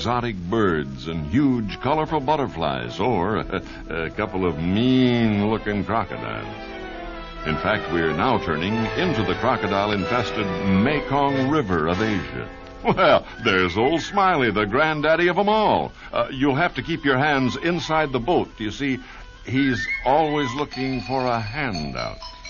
exotic birds and huge, colorful butterflies, or a couple of mean-looking crocodiles. In fact, we're now turning into the crocodile-infested Mekong River of Asia. Well, there's old Smiley, the granddaddy of them all. You'll have to keep your hands inside the boat. You see, he's always looking for a handout.